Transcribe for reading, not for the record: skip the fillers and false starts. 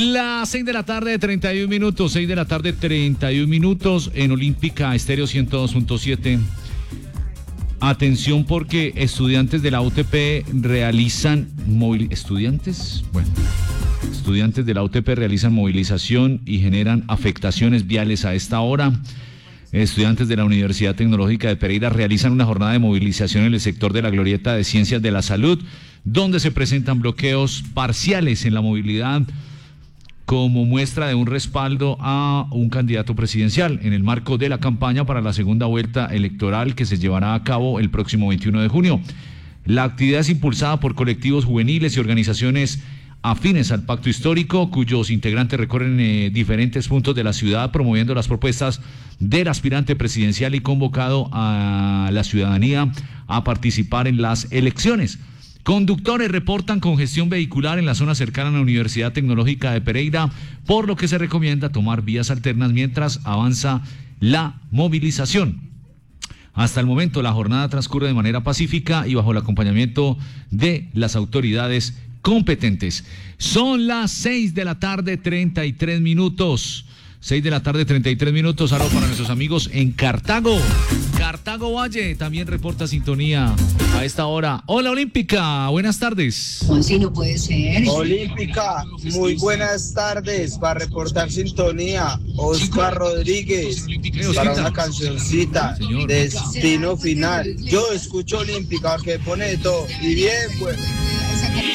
Las 6 de la tarde, 31 minutos, 6 de la tarde, 31 minutos en Olímpica Estéreo 102.7. Atención porque estudiantes de la UTP realizan estudiantes de la UTP realizan movilización y generan afectaciones viales a esta hora. Estudiantes de la Universidad Tecnológica de Pereira realizan una jornada de movilización en el sector de la Glorieta de Ciencias de la Salud, donde se presentan bloqueos parciales en la movilidad como muestra de un respaldo a un candidato presidencial en el marco de la campaña para la segunda vuelta electoral que se llevará a cabo el próximo 21 de junio. La actividad es impulsada por colectivos juveniles y organizaciones afines al pacto histórico, cuyos integrantes recorren diferentes puntos de la ciudad promoviendo las propuestas del aspirante presidencial y convocado a la ciudadanía a participar en las elecciones. Conductores reportan congestión vehicular en la zona cercana a la Universidad Tecnológica de Pereira, por lo que se recomienda tomar vías alternas mientras avanza la movilización. Hasta el momento la jornada transcurre de manera pacífica y bajo el acompañamiento de las autoridades competentes. Son las 6 de la tarde, 33 minutos. 6 de la tarde, 33 minutos. Ahora para nuestros amigos en Cartago. Cartago Valle también reporta sintonía a esta hora. Hola Olímpica, buenas tardes. Sí, no puede ser. Olímpica, muy buenas tardes. Para reportar sintonía, Oscar Rodríguez, para una cancioncita, Destino Final. Yo escucho Olímpica, que pone de todo. Y bien, pues.